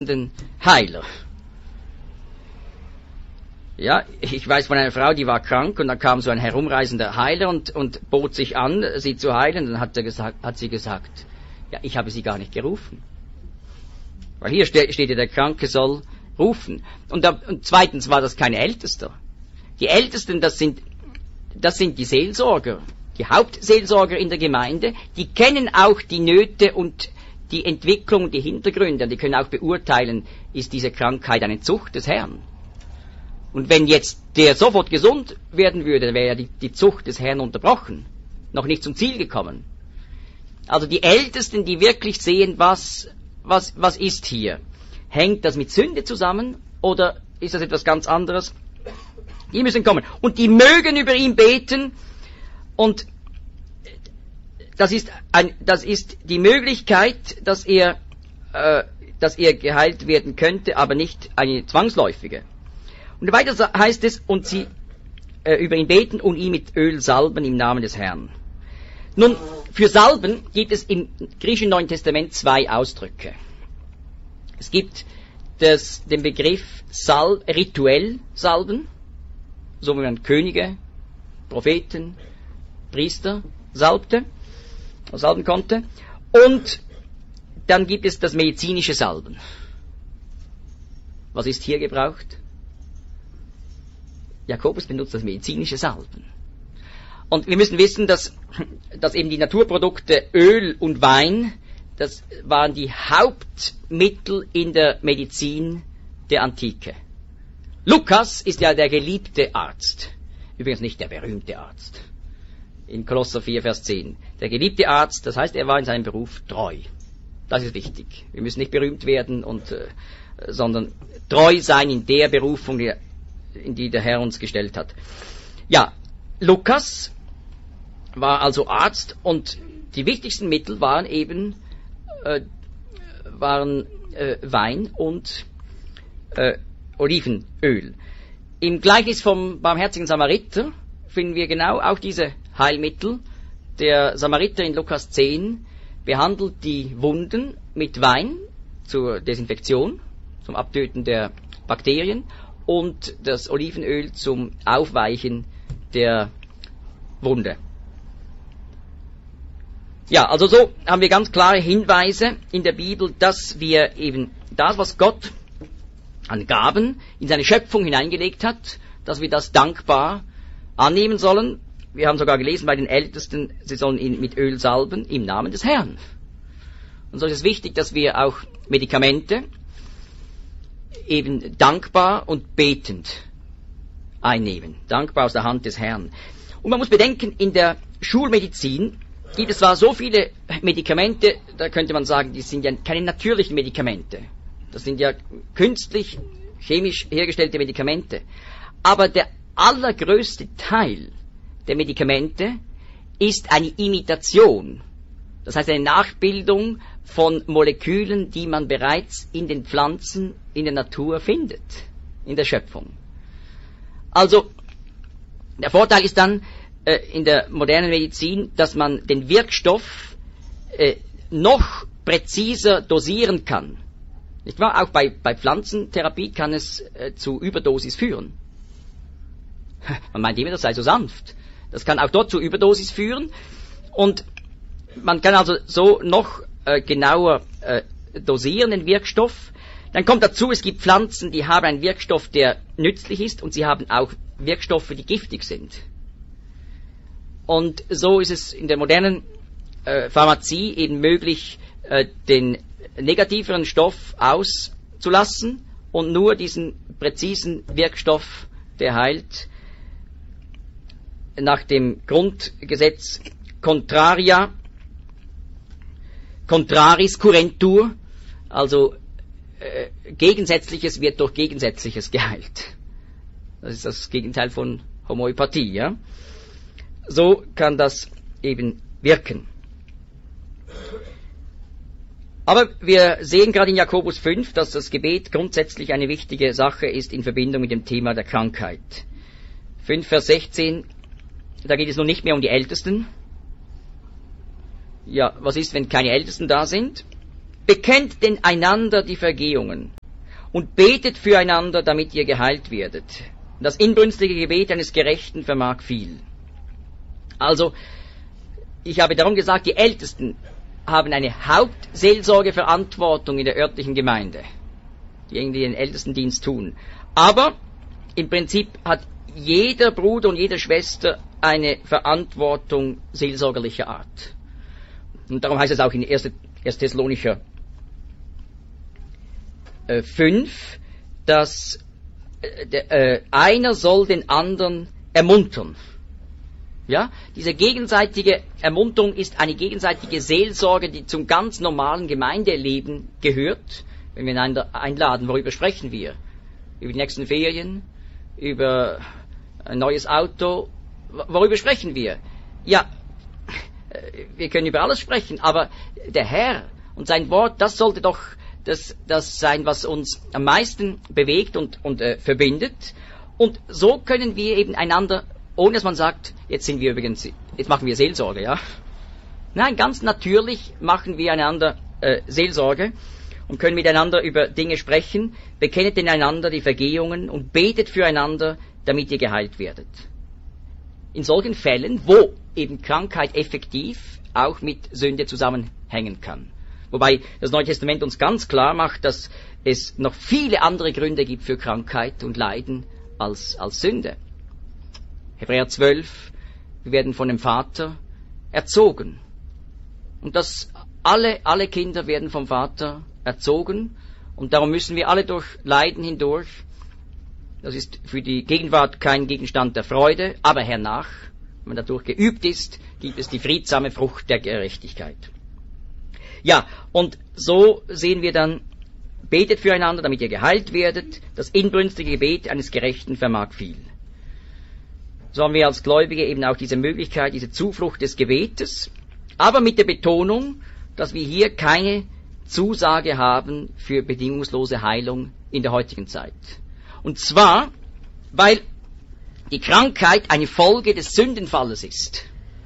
herumreisenden Heiler. Ja, ich weiß von einer Frau, die war krank und dann kam so ein herumreisender Heiler und bot sich an, sie zu heilen. Dann hat sie gesagt, ja, ich habe sie gar nicht gerufen. Weil hier steht ja, der Kranke soll rufen. Und zweitens war das kein Ältester. Die Ältesten, das sind die Seelsorger, die Hauptseelsorger in der Gemeinde. Die kennen auch die Nöte und die Entwicklung, die Hintergründe. Und die können auch beurteilen, ist diese Krankheit eine Zucht des Herrn. Und wenn jetzt der sofort gesund werden würde, dann wäre ja die Zucht des Herrn unterbrochen, noch nicht zum Ziel gekommen. Also die Ältesten, die wirklich sehen, was ist hier? Hängt das mit Sünde zusammen oder ist das etwas ganz anderes? Die müssen kommen. Und die mögen über ihn beten und das ist die Möglichkeit, dass er geheilt werden könnte, aber nicht eine zwangsläufige. Und weiter heißt es, und sie über ihn beten und ihn mit Öl salben im Namen des Herrn. Nun, für Salben gibt es im griechischen Neuen Testament zwei Ausdrücke. Es gibt den Begriff rituell salben, so wie man Könige, Propheten, Priester salben konnte. Und dann gibt es das medizinische Salben. Was ist hier gebraucht? Jakobus benutzt das medizinische Salben. Und wir müssen wissen, dass eben die Naturprodukte Öl und Wein, das waren die Hauptmittel in der Medizin der Antike. Lukas ist ja der geliebte Arzt. Übrigens nicht der berühmte Arzt. In Kolosser 4, Vers 10. Der geliebte Arzt, das heißt, er war in seinem Beruf treu. Das ist wichtig. Wir müssen nicht berühmt werden, sondern treu sein in der Berufung, in die der Herr uns gestellt hat. Ja, Lukas war also Arzt und die wichtigsten Mittel waren eben Wein und Olivenöl. Im Gleichnis vom barmherzigen Samariter finden wir genau auch diese Heilmittel. Der Samariter in Lukas 10 behandelt die Wunden mit Wein zur Desinfektion, zum Abtöten der Bakterien und das Olivenöl zum Aufweichen der Wunde. Ja, also so haben wir ganz klare Hinweise in der Bibel, dass wir eben das, was Gott an Gaben in seine Schöpfung hineingelegt hat, dass wir das dankbar annehmen sollen. Wir haben sogar gelesen bei den Ältesten, sie sollen ihn mit Öl salben im Namen des Herrn. Und so ist es wichtig, dass wir auch Medikamente eben dankbar und betend einnehmen. Dankbar aus der Hand des Herrn. Und man muss bedenken, in der Schulmedizin gibt es zwar so viele Medikamente, da könnte man sagen, die sind ja keine natürlichen Medikamente. Das sind ja künstlich, chemisch hergestellte Medikamente. Aber der allergrößte Teil der Medikamente ist eine Imitation. Das heißt eine Nachbildung von Molekülen, die man bereits in den Pflanzen, in der Natur findet, in der Schöpfung. Also, der Vorteil ist dann in der modernen Medizin, dass man den Wirkstoff noch präziser dosieren kann. Nicht wahr? Auch bei Pflanzentherapie kann es zu Überdosis führen. Man meint immer, das sei so sanft. Das kann auch dort zu Überdosis führen. Und man kann also so noch genauer dosieren, den Wirkstoff. Dann kommt dazu, es gibt Pflanzen, die haben einen Wirkstoff, der nützlich ist, und sie haben auch Wirkstoffe, die giftig sind. Und so ist es in der modernen Pharmazie eben möglich, den negativeren Stoff auszulassen und nur diesen präzisen Wirkstoff, der heilt, nach dem Grundgesetz contraris curentur, also Gegensätzliches wird durch Gegensätzliches geheilt. Das ist das Gegenteil von Homöopathie, ja. So kann das eben wirken. Aber wir sehen gerade in Jakobus 5, dass das Gebet grundsätzlich eine wichtige Sache ist in Verbindung mit dem Thema der Krankheit. 5, Vers 16, da geht es nun nicht mehr um die Ältesten. Ja, was ist, wenn keine Ältesten da sind? Bekennt denn einander die Vergehungen und betet füreinander, damit ihr geheilt werdet. Das inbrünstige Gebet eines Gerechten vermag viel. Also, ich habe darum gesagt, die Ältesten haben eine Hauptseelsorgeverantwortung in der örtlichen Gemeinde, die irgendwie den Ältestendienst tun. Aber im Prinzip hat jeder Bruder und jede Schwester eine Verantwortung seelsorgerlicher Art. Und darum heißt es auch in 1. Thessalonicher 5, dass einer soll den anderen ermuntern. Ja, diese gegenseitige Ermunterung ist eine gegenseitige Seelsorge, die zum ganz normalen Gemeindeleben gehört. Wenn wir einander einladen, worüber sprechen wir? Über die nächsten Ferien? Über ein neues Auto? Worüber sprechen wir? Ja, wir können über alles sprechen, aber der Herr und sein Wort, das sollte doch das sein, was uns am meisten bewegt und verbindet. Und so können wir eben einander, ohne dass man sagt, jetzt machen wir Seelsorge, ja? Nein, ganz natürlich machen wir einander Seelsorge und können miteinander über Dinge sprechen, bekennet einander die Vergehungen und betet füreinander, damit ihr geheilt werdet. In solchen Fällen, wo eben Krankheit effektiv auch mit Sünde zusammenhängen kann. Wobei das Neue Testament uns ganz klar macht, dass es noch viele andere Gründe gibt für Krankheit und Leiden als Sünde. Hebräer 12, wir werden von dem Vater erzogen. Und dass alle Kinder werden vom Vater erzogen. Und darum müssen wir alle durch Leiden hindurch. Das ist für die Gegenwart kein Gegenstand der Freude, aber hernach, wenn man dadurch geübt ist, gibt es die friedsame Frucht der Gerechtigkeit. Ja, und so sehen wir dann, betet füreinander, damit ihr geheilt werdet. Das inbrünstige Gebet eines Gerechten vermag viel. So haben wir als Gläubige eben auch diese Möglichkeit, diese Zuflucht des Gebetes, aber mit der Betonung, dass wir hier keine Zusage haben für bedingungslose Heilung in der heutigen Zeit. Und zwar, weil die Krankheit eine Folge des Sündenfalles ist.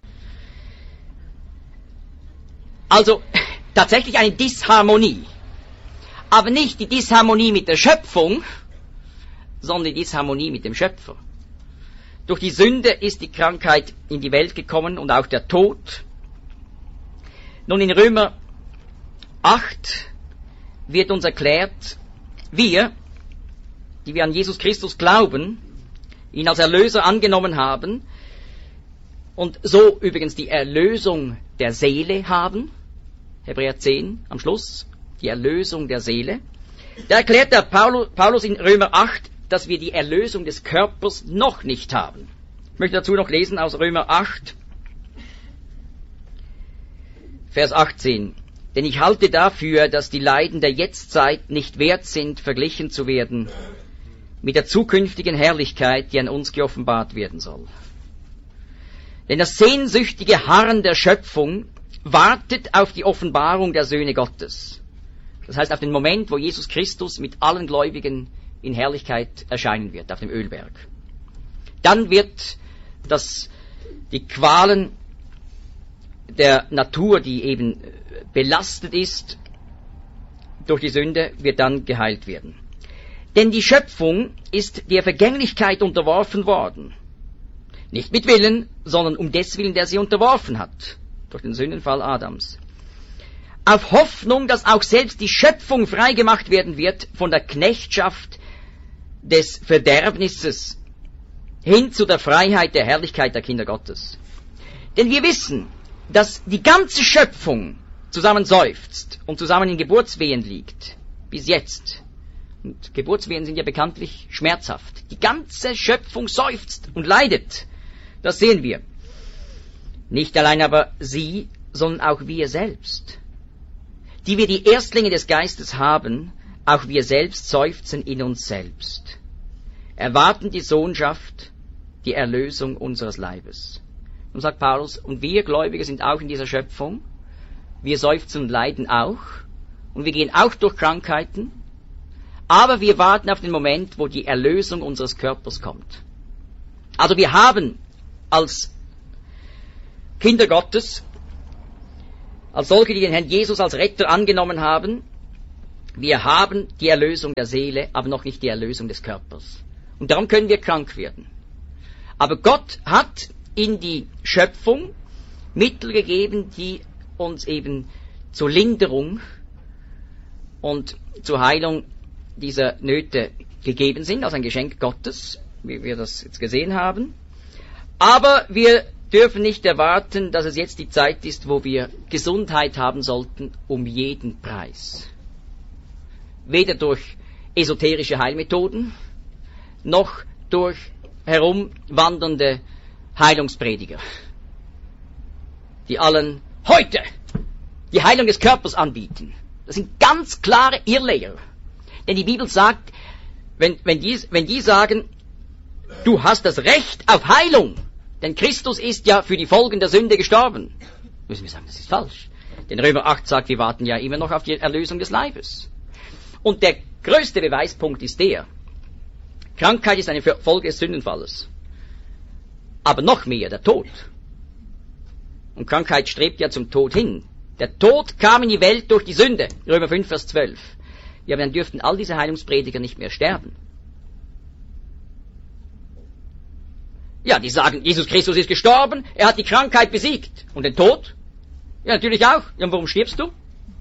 Also tatsächlich eine Disharmonie. Aber nicht die Disharmonie mit der Schöpfung, sondern die Disharmonie mit dem Schöpfer. Durch die Sünde ist die Krankheit in die Welt gekommen und auch der Tod. Nun in Römer 8 wird uns erklärt, wir, die wir an Jesus Christus glauben, ihn als Erlöser angenommen haben und so übrigens die Erlösung der Seele haben, Hebräer 10 am Schluss, die Erlösung der Seele. Da erklärt der Paulus in Römer 8, dass wir die Erlösung des Körpers noch nicht haben. Ich möchte dazu noch lesen aus Römer 8, Vers 18. Denn ich halte dafür, dass die Leiden der Jetztzeit nicht wert sind, verglichen zu werden mit der zukünftigen Herrlichkeit, die an uns geoffenbart werden soll. Denn das sehnsüchtige Harren der Schöpfung wartet auf die Offenbarung der Söhne Gottes. Das heißt auf den Moment, wo Jesus Christus mit allen Gläubigen in Herrlichkeit erscheinen wird, auf dem Ölberg. Dann wird die Qualen der Natur, die eben belastet ist durch die Sünde, wird dann geheilt werden. Denn die Schöpfung ist der Vergänglichkeit unterworfen worden. Nicht mit Willen, sondern um deswillen, der sie unterworfen hat, durch den Sündenfall Adams. Auf Hoffnung, dass auch selbst die Schöpfung freigemacht werden wird von der Knechtschaft des Verderbnisses hin zu der Freiheit der Herrlichkeit der Kinder Gottes. Denn wir wissen, dass die ganze Schöpfung zusammen seufzt und zusammen in Geburtswehen liegt, bis jetzt. Und Geburtswehen sind ja bekanntlich schmerzhaft. Die ganze Schöpfung seufzt und leidet. Das sehen wir. Nicht allein aber sie, sondern auch wir selbst. Die wir die Erstlinge des Geistes haben, auch wir selbst seufzen in uns selbst. Erwarten die Sohnschaft, die Erlösung unseres Leibes. Und sagt Paulus, und wir Gläubige sind auch in dieser Schöpfung. Wir seufzen und leiden auch. Und wir gehen auch durch Krankheiten. Aber wir warten auf den Moment, wo die Erlösung unseres Körpers kommt. Also wir haben als Kinder Gottes, als solche, die den Herrn Jesus als Retter angenommen haben, Wir haben die Erlösung der Seele, aber noch nicht die Erlösung des Körpers. Und darum können wir krank werden. Aber Gott hat in die Schöpfung Mittel gegeben, die uns eben zur Linderung und zur Heilung dieser Nöte gegeben sind, als ein Geschenk Gottes, wie wir das jetzt gesehen haben. Aber wir dürfen nicht erwarten, dass es jetzt die Zeit ist, wo wir Gesundheit haben sollten, um jeden Preis. Weder durch esoterische Heilmethoden, noch durch herumwandernde Heilungsprediger, die allen heute die Heilung des Körpers anbieten. Das sind ganz klare Irrlehrer. Denn die Bibel sagt, wenn die sagen, du hast das Recht auf Heilung, denn Christus ist ja für die Folgen der Sünde gestorben, müssen wir sagen, das ist falsch. Denn Römer 8 sagt, wir warten ja immer noch auf die Erlösung des Leibes. Und der größte Beweispunkt ist der, Krankheit ist eine Folge des Sündenfalles. Aber noch mehr der Tod. Und Krankheit strebt ja zum Tod hin. Der Tod kam in die Welt durch die Sünde. Römer 5, Vers 12. Ja, aber dann dürften all diese Heilungsprediger nicht mehr sterben. Ja, die sagen, Jesus Christus ist gestorben, er hat die Krankheit besiegt. Und den Tod? Ja, natürlich auch. Ja, und warum stirbst du?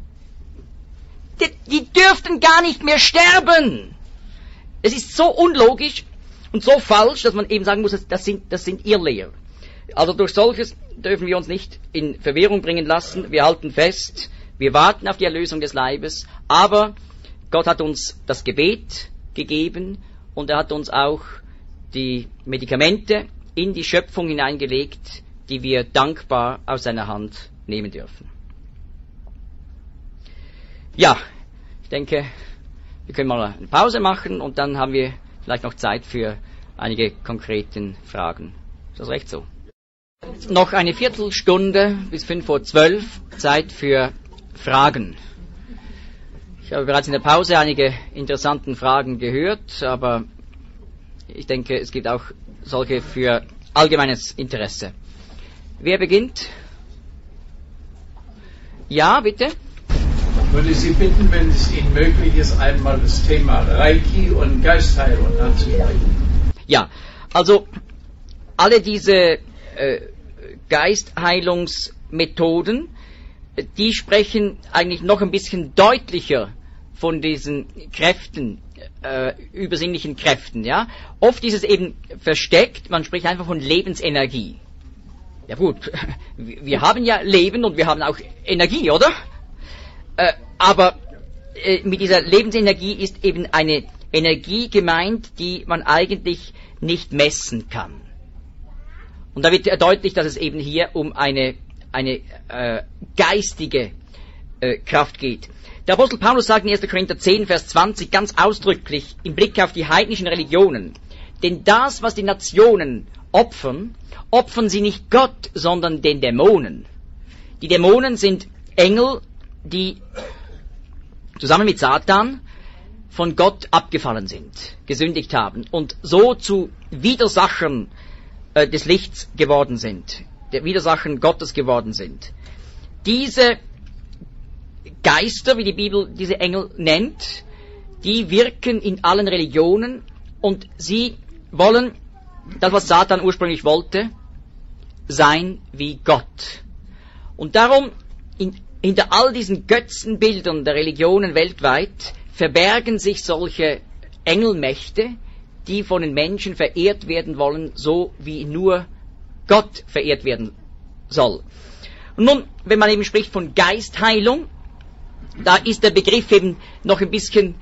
Die dürften gar nicht mehr sterben. Es ist so unlogisch und so falsch, dass man eben sagen muss, das sind Irrlehrer. Also durch solches dürfen wir uns nicht in Verwirrung bringen lassen. Wir halten fest, wir warten auf die Erlösung des Leibes, aber Gott hat uns das Gebet gegeben und er hat uns auch die Medikamente in die Schöpfung hineingelegt, die wir dankbar aus seiner Hand nehmen dürfen. Ja, ich denke, wir können mal eine Pause machen und dann haben wir vielleicht noch Zeit für einige konkreten Fragen. Ist das recht so? Noch eine Viertelstunde bis 11:55 Zeit für Fragen. Ich habe bereits in der Pause einige interessante Fragen gehört, aber ich denke, es gibt auch solche für allgemeines Interesse. Wer beginnt? Ja, bitte. Ich würde Sie bitten, wenn es Ihnen möglich ist, einmal das Thema Reiki und Geistheilung anzusprechen. Ja, also alle diese Geistheilungsmethoden, die sprechen eigentlich noch ein bisschen deutlicher von diesen Kräften, übersinnlichen Kräften, ja. Oft ist es eben versteckt, man spricht einfach von Lebensenergie. Ja gut, wir haben ja Leben und wir haben auch Energie, oder? Aber mit dieser Lebensenergie ist eben eine Energie gemeint, die man eigentlich nicht messen kann. Und da wird deutlich, dass es eben hier um eine geistige Kraft geht. Der Apostel Paulus sagt in 1. Korinther 10, Vers 20 ganz ausdrücklich im Blick auf die heidnischen Religionen, denn das, was die Nationen opfern, opfern sie nicht Gott, sondern den Dämonen. Die Dämonen sind Engel, die zusammen mit Satan von Gott abgefallen sind, gesündigt haben und so zu Widersachern des Lichts geworden sind, der Widersachern Gottes geworden sind. Diese Geister, wie die Bibel diese Engel nennt, die wirken in allen Religionen und sie wollen das, was Satan ursprünglich wollte, sein wie Gott. Und darum, hinter all diesen Götzenbildern der Religionen weltweit verbergen sich solche Engelmächte, die von den Menschen verehrt werden wollen, so wie nur Gott verehrt werden soll. Und nun, wenn man eben spricht von Geistheilung, da ist der Begriff eben noch ein bisschen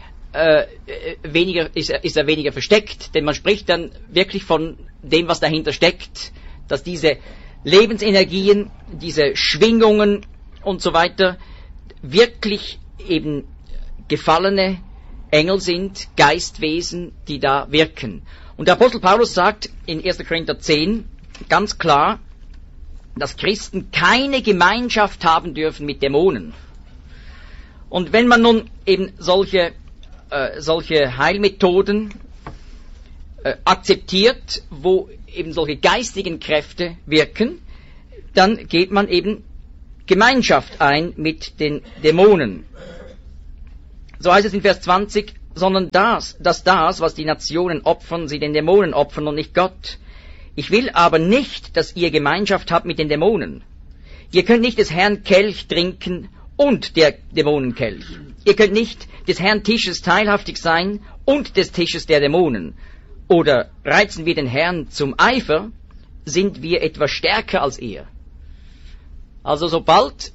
ist er weniger versteckt, denn man spricht dann wirklich von dem, was dahinter steckt, dass diese Lebensenergien, diese Schwingungen und so weiter wirklich eben gefallene Engel sind, Geistwesen, die da wirken. Und der Apostel Paulus sagt in 1. Korinther 10 ganz klar, dass Christen keine Gemeinschaft haben dürfen mit Dämonen. Und wenn man nun eben solche Heilmethoden akzeptiert, wo eben solche geistigen Kräfte wirken, dann geht man eben Gemeinschaft ein mit den Dämonen. So heißt es in Vers 20, sondern das, was die Nationen opfern, sie den Dämonen opfern und nicht Gott. Ich will aber nicht, dass ihr Gemeinschaft habt mit den Dämonen. Ihr könnt nicht des Herrn Kelch trinken und der Dämonenkelch. Ihr könnt nicht des Herrn Tisches teilhaftig sein und des Tisches der Dämonen. Oder reizen wir den Herrn zum Eifer, sind wir etwas stärker als er. Also sobald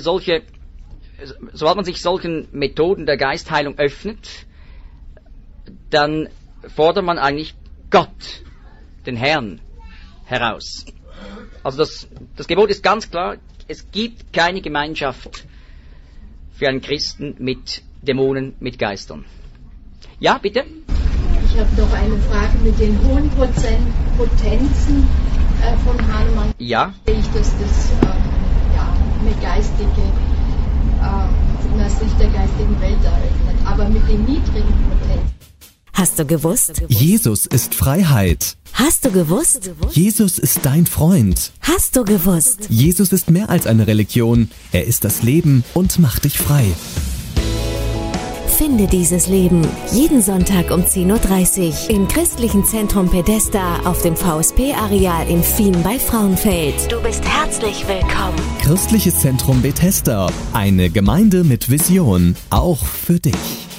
man sich solchen Methoden der Geistheilung öffnet, dann fordert man eigentlich Gott, den Herrn, heraus. Also das Gebot ist ganz klar, es gibt keine Gemeinschaft für einen Christen mit Dämonen, mit Geistern. Ja, bitte? Ich habe noch eine Frage mit den hohen Potenzen von Hahnemann. Ja. Ich, dass das eine geistige, von der Sicht der geistigen Welt eröffnet, aber mit den niedrigen Potenzen. Hast du gewusst? Jesus ist Freiheit. Hast du gewusst? Jesus ist dein Freund. Hast du gewusst? Jesus ist mehr als eine Religion. Er ist das Leben und macht dich frei. Finde dieses Leben jeden Sonntag um 10.30 Uhr im Christlichen Zentrum Pedesta auf dem VSP-Areal in Fien bei Frauenfeld. Du bist herzlich willkommen. Christliches Zentrum Bethesda. Eine Gemeinde mit Vision. Auch für dich.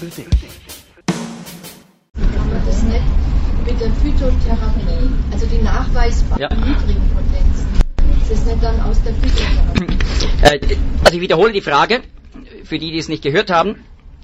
Kann man das nicht mit der Phytotherapie, also die nachweisbaren niedrigen Potenzen, ist das nicht dann aus der Phytotherapie? Also ich wiederhole die Frage, für die es nicht gehört haben.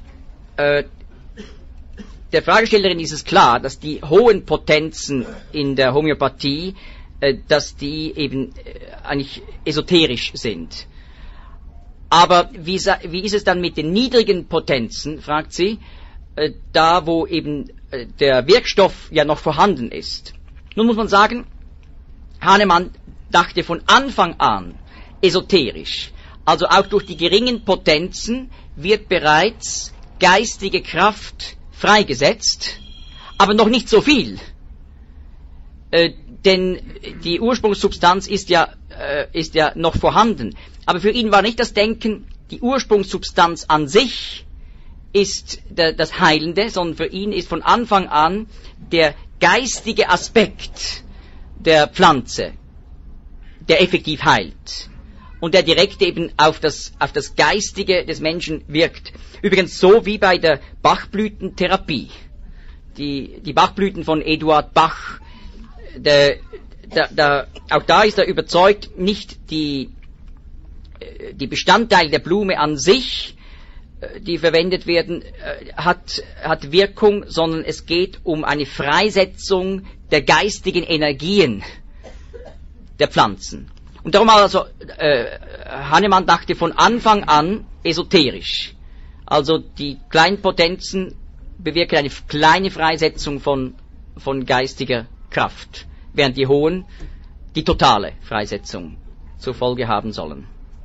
Der Fragestellerin ist es klar, dass die hohen Potenzen in der Homöopathie, dass die eben eigentlich esoterisch sind. Aber wie ist es dann mit den niedrigen Potenzen, fragt sie, da wo eben der Wirkstoff ja noch vorhanden ist. Nun muss man sagen, Hahnemann dachte von Anfang an esoterisch. Also auch durch die geringen Potenzen wird bereits geistige Kraft freigesetzt, aber noch nicht so viel. Denn die Ursprungssubstanz ist ja noch vorhanden. Aber für ihn war nicht das Denken, die Ursprungssubstanz an sich ist das Heilende, sondern für ihn ist von Anfang an der geistige Aspekt der Pflanze, der effektiv heilt und der direkt eben auf das Geistige des Menschen wirkt. Übrigens so wie bei der Bachblütentherapie. Die Bachblüten von Eduard Bach, auch da ist er überzeugt, nicht die Bestandteile der Blume an sich, die verwendet werden, hat Wirkung, sondern es geht um eine Freisetzung der geistigen Energien der Pflanzen. Und darum also, Hahnemann dachte von Anfang an esoterisch. Also die kleinen Potenzen bewirken eine kleine Freisetzung von geistiger Kraft, während die hohen die totale Freisetzung zur Folge haben sollen.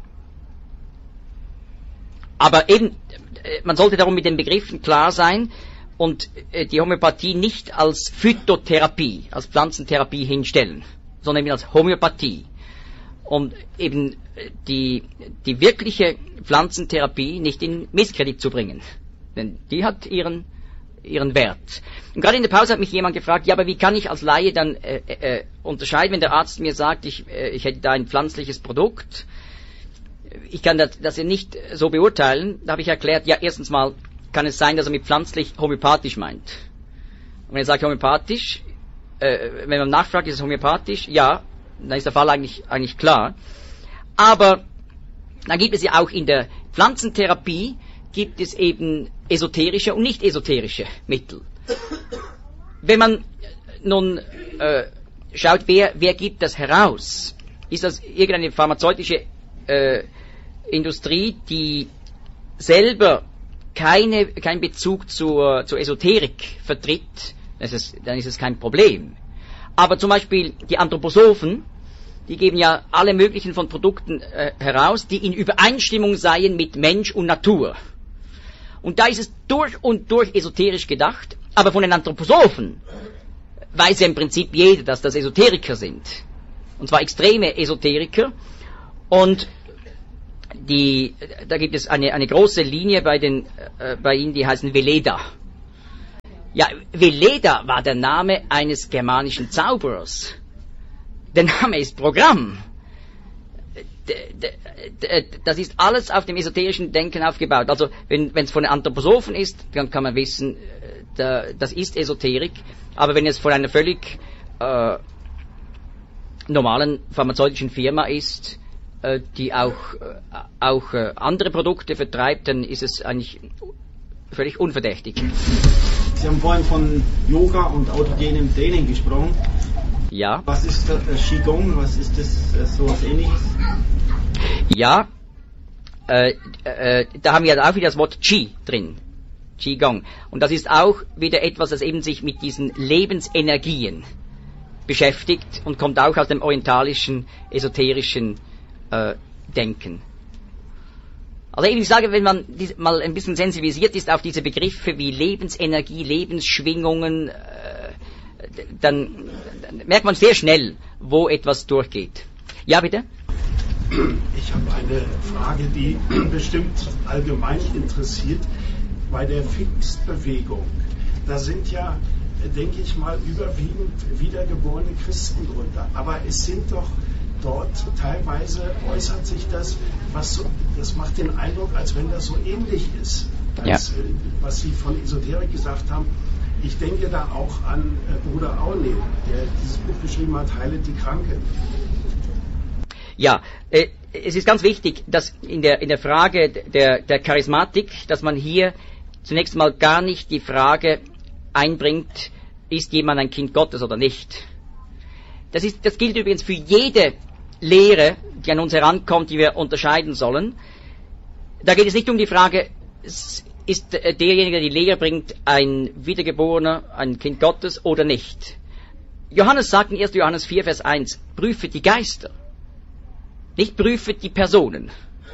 Aber eben, man sollte darum mit den Begriffen klar sein und die Homöopathie nicht als Phytotherapie, als Pflanzentherapie hinstellen, sondern eben als Homöopathie. Um eben die wirkliche Pflanzentherapie nicht in Misskredit zu bringen. Denn die hat ihren Wert. Und gerade in der Pause hat mich jemand gefragt, ja, aber wie kann ich als Laie dann unterscheiden, wenn der Arzt mir sagt, ich hätte da ein pflanzliches Produkt? Ich kann das ja nicht so beurteilen. Da habe ich erklärt, ja, erstens mal kann es sein, dass er mit pflanzlich homöopathisch meint. Und wenn er sagt homöopathisch, wenn man nachfragt, ist es homöopathisch? Ja, dann ist der Fall eigentlich klar. Aber dann gibt es ja auch in der Pflanzentherapie gibt es eben esoterische und nicht esoterische Mittel. Wenn man nun schaut, wer gibt das heraus? Ist das irgendeine pharmazeutische Industrie, die selber keinen Bezug zur Esoterik vertritt, dann ist es kein Problem. Aber zum Beispiel die Anthroposophen, die geben ja alle möglichen von Produkten heraus, die in Übereinstimmung seien mit Mensch und Natur. Und da ist es durch und durch esoterisch gedacht, aber von den Anthroposophen weiß ja im Prinzip jeder, dass das Esoteriker sind. Und zwar extreme Esoteriker. Und da gibt es eine große Linie bei ihnen, die heißen Veleda. Ja, Veleda war der Name eines germanischen Zauberers. Der Name ist Programm. Das ist alles auf dem esoterischen Denken aufgebaut. Also wenn es von Anthroposophen ist, dann kann man wissen, das ist Esoterik. Aber wenn es von einer völlig normalen pharmazeutischen Firma ist, die auch andere Produkte vertreibt, dann ist es eigentlich völlig unverdächtig. Sie haben vorhin von Yoga und autogenem Training gesprochen. Ja. Was ist Qigong? Was ist das, so was Ähnliches? Ja, da haben wir auch wieder das Wort Qi drin. Qigong. Und das ist auch wieder etwas, das eben sich mit diesen Lebensenergien beschäftigt und kommt auch aus dem orientalischen, esoterischen Denken. Also eben, ich sage, wenn man mal ein bisschen sensibilisiert ist auf diese Begriffe wie Lebensenergie, Lebensschwingungen, dann merkt man sehr schnell, wo etwas durchgeht. Ja, bitte? Ich habe eine Frage, die bestimmt allgemein interessiert. Bei der Pfingstbewegung, da sind ja, denke ich mal, überwiegend wiedergeborene Christen drunter. Aber es sind doch dort teilweise, äußert sich das, das macht den Eindruck, als wenn das so ähnlich ist, als, was Sie von Esoterik gesagt haben. Ich denke da auch an Bruder Aune, der dieses Buch geschrieben hat, Heilet die Kranken. Ja, es ist ganz wichtig, dass in der Frage der Charismatik, dass man hier zunächst mal gar nicht die Frage einbringt, ist jemand ein Kind Gottes oder nicht. Das gilt übrigens für jede Lehre, die an uns herankommt, die wir unterscheiden sollen. Da geht es nicht um die Frage, ist derjenige, der die Lehre bringt, ein Wiedergeborener, ein Kind Gottes oder nicht. Johannes sagt in 1. Johannes 4, Vers 1, prüfet die Geister, nicht prüfet die Personen.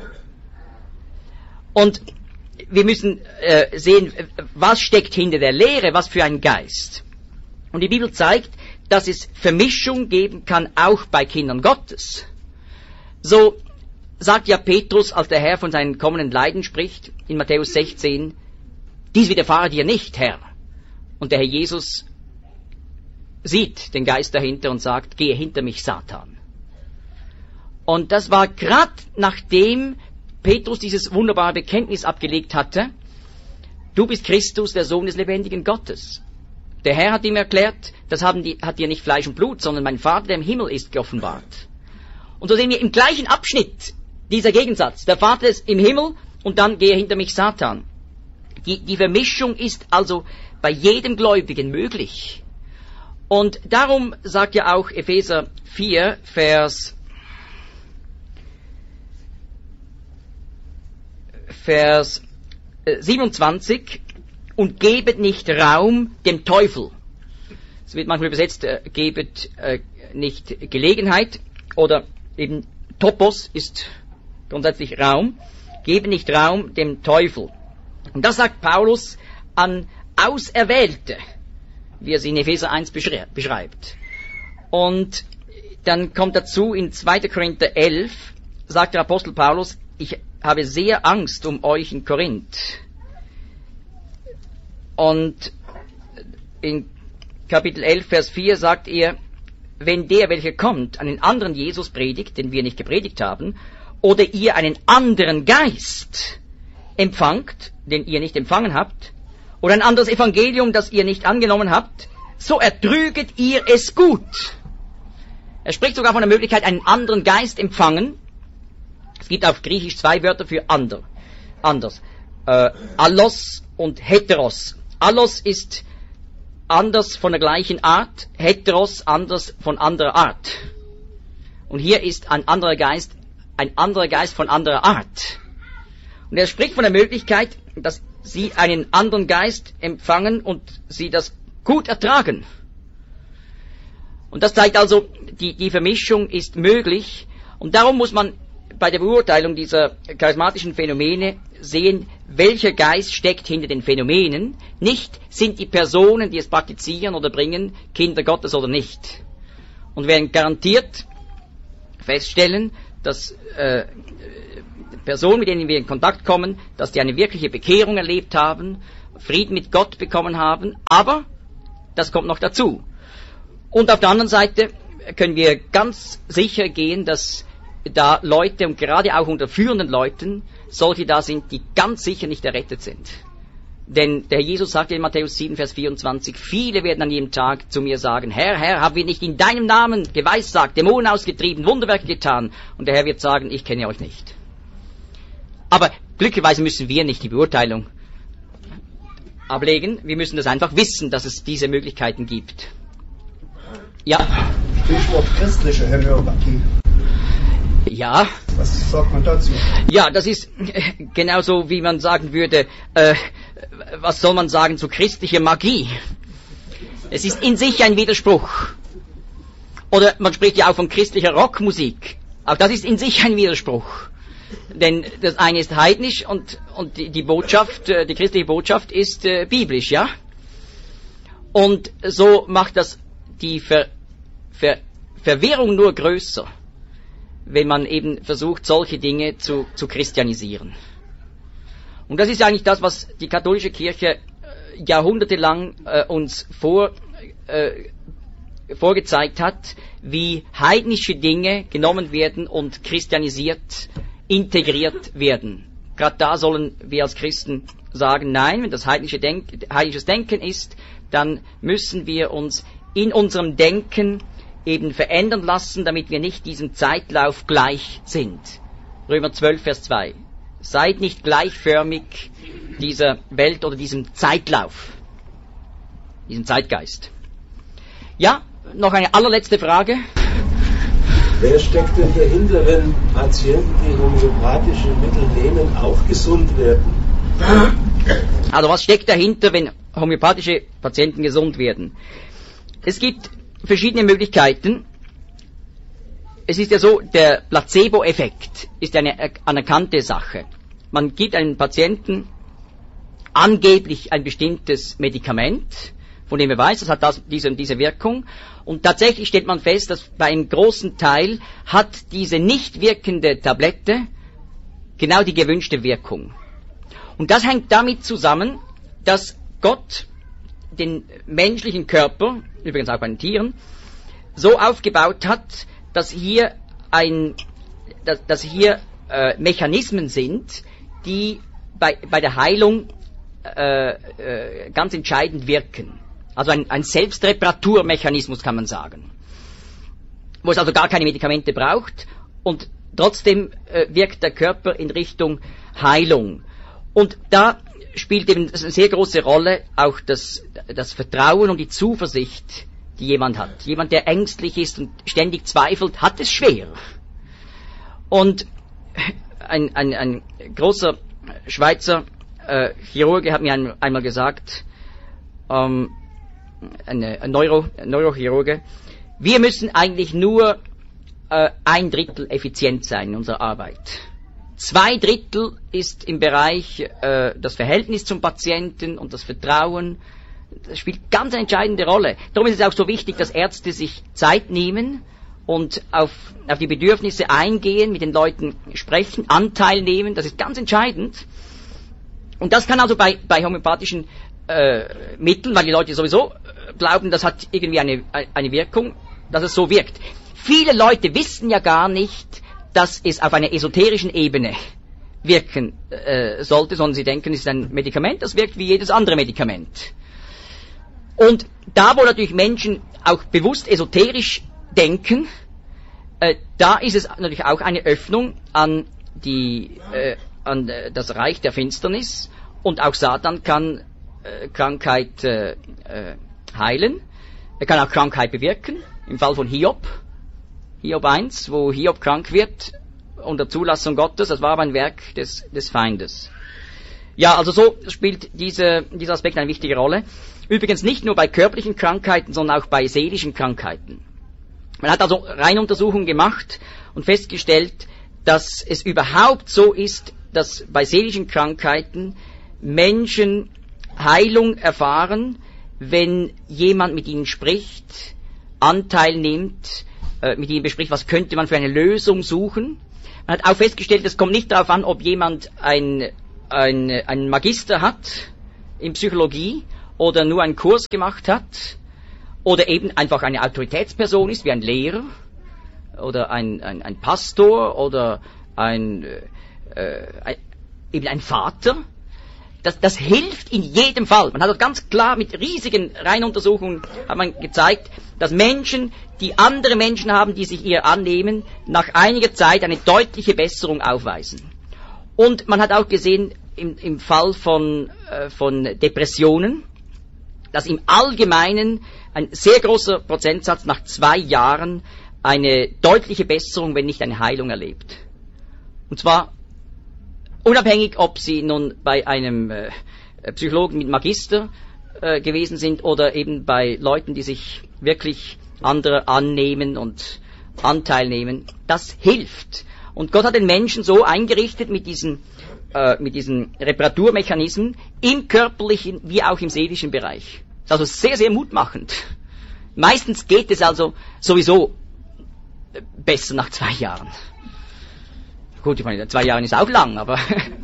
Und wir müssen sehen, was steckt hinter der Lehre, was für ein Geist. Und die Bibel zeigt, dass es Vermischung geben kann, auch bei Kindern Gottes. So sagt ja Petrus, als der Herr von seinen kommenden Leiden spricht, in Matthäus 16, dies widerfahre dir nicht, Herr. Und der Herr Jesus sieht den Geist dahinter und sagt, gehe hinter mich, Satan. Und das war gerade nachdem Petrus dieses wunderbare Bekenntnis abgelegt hatte, du bist Christus, der Sohn des lebendigen Gottes. Der Herr hat ihm erklärt, das hat dir nicht Fleisch und Blut, sondern mein Vater, der im Himmel ist, geoffenbart. Und so sehen wir im gleichen Abschnitt dieser Gegensatz. Der Vater ist im Himmel und dann gehe hinter mich, Satan. Die Vermischung ist also bei jedem Gläubigen möglich. Und darum sagt ja auch Epheser 4, Vers 27, und gebet nicht Raum dem Teufel. Es wird manchmal übersetzt, gebet nicht Gelegenheit, oder eben Topos ist grundsätzlich Raum. Gebet nicht Raum dem Teufel. Und das sagt Paulus an Auserwählte, wie er es in Epheser 1 beschreibt. Und dann kommt dazu in 2. Korinther 11, sagt der Apostel Paulus, ich habe sehr Angst um euch in Korinth. Und in Kapitel 11, Vers 4 sagt er, wenn der, welcher kommt, einen anderen Jesus predigt, den wir nicht gepredigt haben, oder ihr einen anderen Geist empfangt, den ihr nicht empfangen habt, oder ein anderes Evangelium, das ihr nicht angenommen habt, so ertrüget ihr es gut. Er spricht sogar von der Möglichkeit, einen anderen Geist empfangen. Es gibt auf Griechisch 2 Wörter für anders. Allos und Heteros. Allos ist anders von der gleichen Art, Heteros anders von anderer Art. Und hier ist ein anderer Geist von anderer Art. Und er spricht von der Möglichkeit, dass sie einen anderen Geist empfangen und sie das gut ertragen. Und das zeigt also, die Vermischung ist möglich. Und darum muss man bei der Beurteilung dieser charismatischen Phänomene sehen, welcher Geist steckt hinter den Phänomenen. Nicht, sind die Personen, die es praktizieren oder bringen, Kinder Gottes oder nicht. Und wir werden garantiert feststellen, dass Personen, mit denen wir in Kontakt kommen, dass die eine wirkliche Bekehrung erlebt haben, Frieden mit Gott bekommen haben, aber das kommt noch dazu. Und auf der anderen Seite können wir ganz sicher gehen, dass da Leute, und gerade auch unter führenden Leuten, solche da sind, die ganz sicher nicht errettet sind. Denn der Jesus sagt in Matthäus 7, Vers 24, viele werden an jedem Tag zu mir sagen, Herr, Herr, haben wir nicht in deinem Namen geweissagt, Dämonen ausgetrieben, Wunderwerke getan? Und der Herr wird sagen, ich kenne euch nicht. Aber glücklicherweise müssen wir nicht die Beurteilung ablegen, wir müssen das einfach wissen, dass es diese Möglichkeiten gibt. Ja. Stichwort christliche Homöopathie. Ja. Was sagt man dazu? Ja, das ist genauso, wie man sagen würde, was soll man sagen zu christlicher Magie? Es ist in sich ein Widerspruch. Oder man spricht ja auch von christlicher Rockmusik. Auch das ist in sich ein Widerspruch. Denn das eine ist heidnisch und die Botschaft, die christliche Botschaft ist biblisch, ja? Und so macht das die Verwirrung nur größer, wenn man eben versucht, solche Dinge zu christianisieren. Und das ist eigentlich das, was die katholische Kirche jahrhundertelang uns vorgezeigt hat, wie heidnische Dinge genommen werden und christianisiert, integriert werden. Gerade da sollen wir als Christen sagen, nein, wenn das heidnisches Denken ist, dann müssen wir uns in unserem Denken eben verändern lassen, damit wir nicht diesem Zeitlauf gleich sind. Römer 12, Vers 2. Seid nicht gleichförmig dieser Welt oder diesem Zeitlauf, diesem Zeitgeist. Ja, noch eine allerletzte Frage. Wer steckt denn dahinter, wenn Patienten, die homöopathische Mittel nehmen, auch gesund werden? Also was steckt dahinter, wenn homöopathische Patienten gesund werden? Es gibt verschiedene Möglichkeiten. Es ist ja so, der Placebo-Effekt ist eine anerkannte Sache. Man gibt einem Patienten angeblich ein bestimmtes Medikament, von dem er weiß, das hat diese und diese Wirkung. Und tatsächlich stellt man fest, dass bei einem großen Teil hat diese nicht wirkende Tablette genau die gewünschte Wirkung. Und das hängt damit zusammen, dass Gott den menschlichen Körper, übrigens auch bei den Tieren, so aufgebaut hat, dass hier Mechanismen sind, die bei der Heilung ganz entscheidend wirken. Also ein Selbstreparaturmechanismus kann man sagen. Wo es also gar keine Medikamente braucht und trotzdem wirkt der Körper in Richtung Heilung. Und da spielt eben eine sehr große Rolle auch das Vertrauen und die Zuversicht, die jemand hat. Jemand, der ängstlich ist und ständig zweifelt, hat es schwer. Und ein großer Schweizer Chirurge hat mir einmal gesagt, ein Neurochirurge, wir müssen eigentlich nur 1/3 effizient sein in unserer Arbeit. 2/3 ist im Bereich das Verhältnis zum Patienten und das Vertrauen. Das spielt ganz eine entscheidende Rolle. Darum ist es auch so wichtig, dass Ärzte sich Zeit nehmen und auf die Bedürfnisse eingehen, mit den Leuten sprechen, Anteil nehmen. Das ist ganz entscheidend. Und das kann also bei homöopathischen Mitteln, weil die Leute sowieso glauben, das hat irgendwie eine Wirkung, dass es so wirkt. Viele Leute wissen ja gar nicht, dass es auf einer esoterischen Ebene wirken sollte, sondern sie denken, es ist ein Medikament, das wirkt wie jedes andere Medikament. Und da, wo natürlich Menschen auch bewusst esoterisch denken, da ist es natürlich auch eine Öffnung an das Reich der Finsternis, und auch Satan kann Krankheit heilen. Er kann auch Krankheit bewirken. Im Fall von Hiob 1, wo Hiob krank wird unter Zulassung Gottes, das war aber ein Werk des Feindes. Ja, also so spielt dieser Aspekt eine wichtige Rolle. Übrigens nicht nur bei körperlichen Krankheiten, sondern auch bei seelischen Krankheiten. Man hat also Reihenuntersuchungen gemacht und festgestellt, dass es überhaupt so ist, dass bei seelischen Krankheiten Menschen Heilung erfahren, wenn jemand mit ihnen spricht, Anteil nimmt, mit ihnen bespricht, was könnte man für eine Lösung suchen. Man hat auch festgestellt, es kommt nicht darauf an, ob jemand einen Magister hat in Psychologie oder nur einen Kurs gemacht hat oder eben einfach eine Autoritätsperson ist, wie ein Lehrer oder ein Pastor oder eben ein Vater. Das hilft in jedem Fall. Man hat das ganz klar mit riesigen Reihenuntersuchungen hat man gezeigt, dass Menschen, die andere Menschen haben, die sich ihr annehmen, nach einiger Zeit eine deutliche Besserung aufweisen. Und man hat auch gesehen, im Fall von Depressionen, dass im Allgemeinen ein sehr großer Prozentsatz nach 2 Jahren eine deutliche Besserung, wenn nicht eine Heilung erlebt. Und zwar unabhängig, ob sie nun bei einem Psychologen mit Magister gewesen sind oder eben bei Leuten, die sich wirklich anderer annehmen und Anteil nehmen. Das hilft. Und Gott hat den Menschen so eingerichtet mit diesen Reparaturmechanismen im körperlichen wie auch im seelischen Bereich. Das ist also sehr, sehr mutmachend. Meistens geht es also sowieso besser nach 2 Jahren. Gut, ich meine, 2 Jahre ist auch lang, aber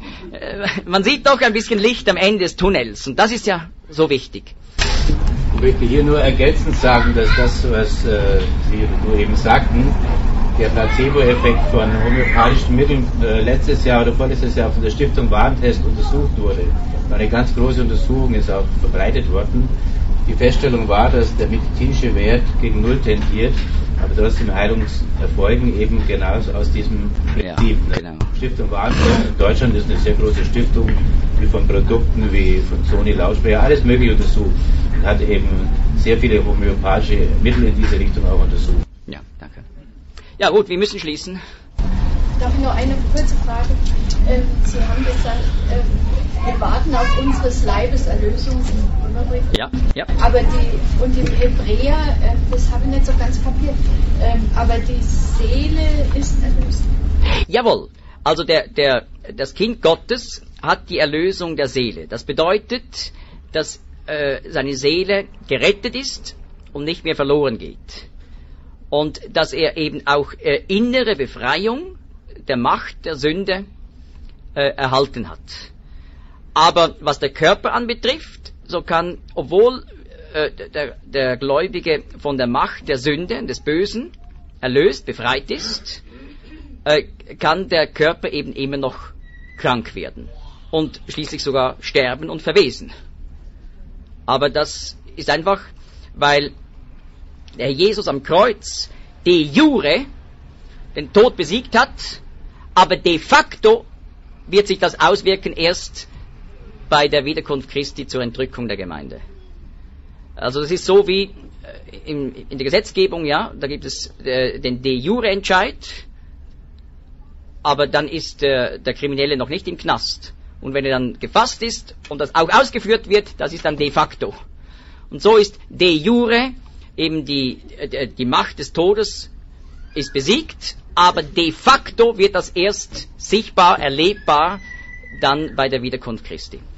man sieht doch ein bisschen Licht am Ende des Tunnels und das ist ja so wichtig. Ich möchte hier nur ergänzend sagen, dass das, was Sie nur eben sagten, der Placebo-Effekt von homöopathischen Mitteln letztes Jahr oder vorletztes Jahr von der Stiftung Warentest untersucht wurde. Eine ganz große Untersuchung ist auch verbreitet worden. Die Feststellung war, dass der medizinische Wert gegen 0 tendiert, aber trotzdem Heilungserfolgen eben genau aus diesem Prinzip. Ja, genau. Stiftung Warentest in Deutschland ist eine sehr große Stiftung, die von Produkten wie von Sony Lautsprecher alles mögliche untersucht und hat eben sehr viele homöopathische Mittel in diese Richtung auch untersucht. Ja, danke. Ja gut, wir müssen schließen. Darf ich noch eine kurze Frage? Sie haben gesagt, wir warten auf unseres Leibes Erlösung. Ja, ja. Aber und im Hebräer, das habe ich nicht so ganz kapiert, aber die Seele ist erlöst. Jawohl, also das Kind Gottes hat die Erlösung der Seele. Das bedeutet, dass seine Seele gerettet ist und nicht mehr verloren geht. Und dass er eben auch innere Befreiung der Macht der Sünde erhalten hat. Aber was der Körper anbetrifft, so kann, obwohl der Gläubige von der Macht der Sünde, des Bösen, erlöst, befreit ist, kann der Körper eben immer noch krank werden und schließlich sogar sterben und verwesen. Aber das ist einfach, weil der Jesus am Kreuz de jure den Tod besiegt hat, aber de facto wird sich das auswirken erst bei der Wiederkunft Christi zur Entrückung der Gemeinde. Also das ist so wie in der Gesetzgebung, ja, da gibt es den de jure Entscheid, aber dann ist der Kriminelle noch nicht im Knast. Und wenn er dann gefasst ist und das auch ausgeführt wird, das ist dann de facto. Und so ist de jure eben die Macht des Todes ist besiegt, aber de facto wird das erst sichtbar, erlebbar dann bei der Wiederkunft Christi.